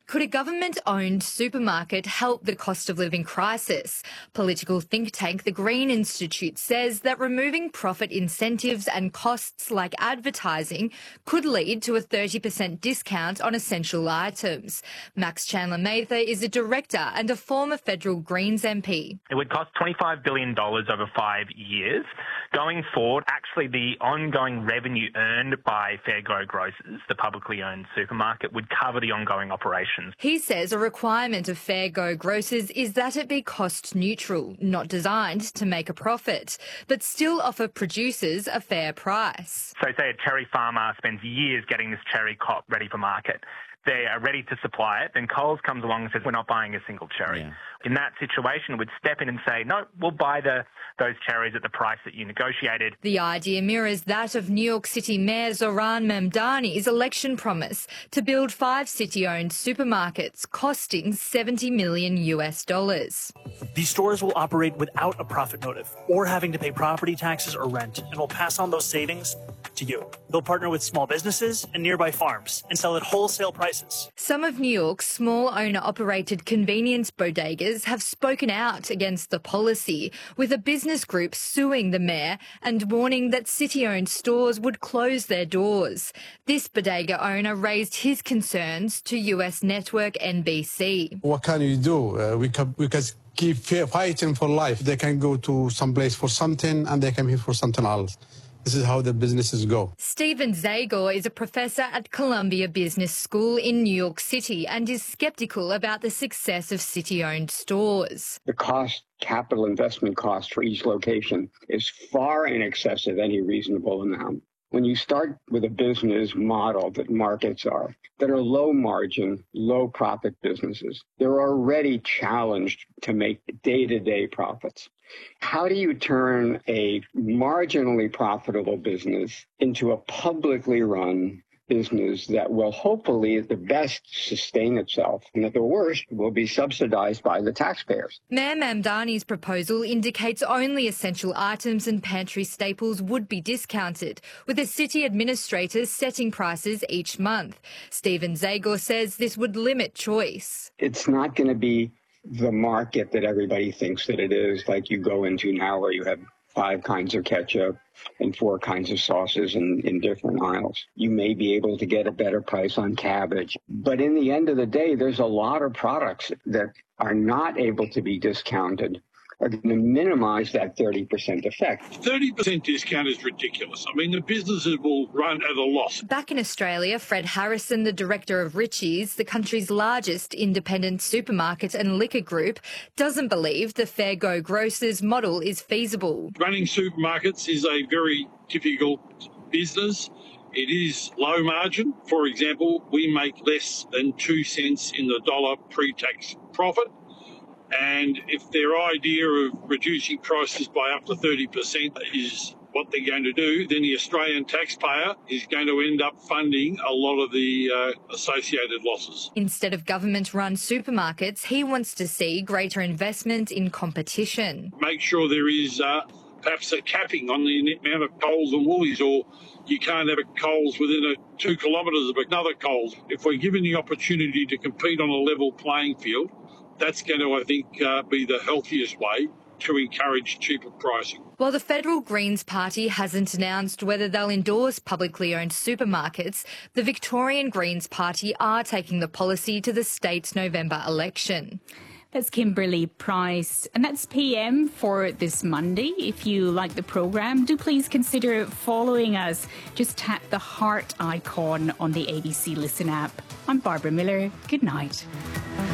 Could a government-owned supermarket help the cost of living crisis? Political think tank The Green Institute says that removing profit incentives and costs like advertising could lead to a 30% discount on essential items. Max Chandler-Mather is a director and a former federal Greens MP. It would cost $25 billion over 5 years. Going forward, actually the ongoing revenue earned by Fair Go Grocers, the publicly owned supermarket, would cover the ongoing operations. He says a requirement of Fair Go Grocers is that it be cost neutral, not designed to make a profit, but still offer producers a fair price. So say a cherry farmer spends years getting this cherry crop ready for market. They are ready to supply it, then Coles comes along and says, we're not buying a single cherry. Yeah. In that situation, would step in and say, no, we'll buy those cherries at the price that you negotiated. The idea mirrors that of New York City Mayor Zohran Mamdani's election promise to build 5 city-owned supermarkets costing $70 million. These stores will operate without a profit motive or having to pay property taxes or rent, and will pass on those savings to you. They'll partner with small businesses and nearby farms and sell at wholesale prices. Some of New York's small owner-operated convenience bodegas have spoken out against the policy, with a business group suing the mayor and warning that city-owned stores would close their doors. This bodega owner raised his concerns to US network NBC. What can you do? We can keep fighting for life. They can go to some place for something and they come here for something else. This is how the businesses go. Stephen Zagor is a professor at Columbia Business School in New York City and is sceptical about the success of city-owned stores. The capital investment cost for each location is far in excess of any reasonable amount. When you start with a business model that markets that are low margin, low profit businesses, they're already challenged to make day-to-day profits. How do you turn a marginally profitable business into a publicly run business that will hopefully at the best sustain itself and at the worst will be subsidized by the taxpayers? Mayor Mamdani's proposal indicates only essential items and pantry staples would be discounted, with the city administrators setting prices each month. Stephen Zagor says this would limit choice. It's not going to be the market that everybody thinks that it is, like you go into now where you have 5 kinds of ketchup and 4 kinds of sauces in different aisles. You may be able to get a better price on cabbage. But in the end of the day, there's a lot of products that are not able to be discounted, are going to minimize that 30% effect. 30% discount is ridiculous. I mean, the businesses will run at a loss. Back in Australia, Fred Harrison, the director of Ritchie's, the country's largest independent supermarket and liquor group, doesn't believe the Fair Go Grocers model is feasible. Running supermarkets is a very difficult business. It is low margin. For example, we make less than 2 cents in the dollar pre-tax profit. And if their idea of reducing prices by up to 30% is what they're going to do, then the Australian taxpayer is going to end up funding a lot of the associated losses. Instead of government-run supermarkets, he wants to see greater investment in competition. Make sure there is perhaps a capping on the amount of Coles and Woolies, or you can't have a Coles within 2 kilometres of another Coles. If we're given the opportunity to compete on a level playing field, that's going to, I think, be the healthiest way to encourage cheaper pricing. While the Federal Greens Party hasn't announced whether they'll endorse publicly owned supermarkets, the Victorian Greens Party are taking the policy to the state's November election. That's Kimberly Price, and that's PM for this Monday. If you like the programme, do please consider following us. Just tap the heart icon on the ABC Listen app. I'm Barbara Miller. Good night.